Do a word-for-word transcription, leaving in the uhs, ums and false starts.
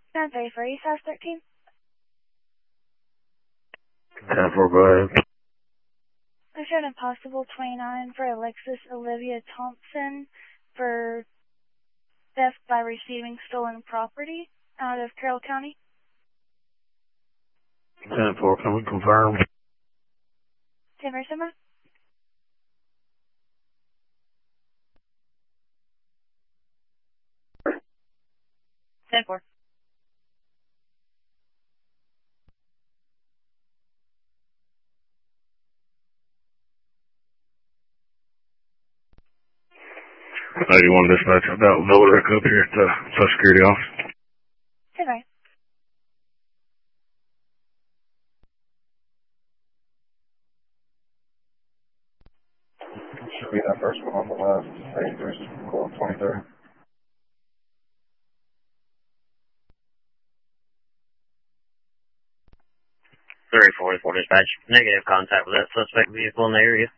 ten three for East House thirteen. ten four, go ahead. I showed Impossible twenty-nine for Alexis Olivia Thompson for theft by receiving stolen property out of Carroll County. ten four, can we confirm? ten Versima. ten four. eighty-one dispatch, I've got Villarick up here at the Social Security office. ten right. Should be that first one on the left. eighty-three, call twenty-three. three forty-four dispatch. Negative contact with that suspect vehicle in the area.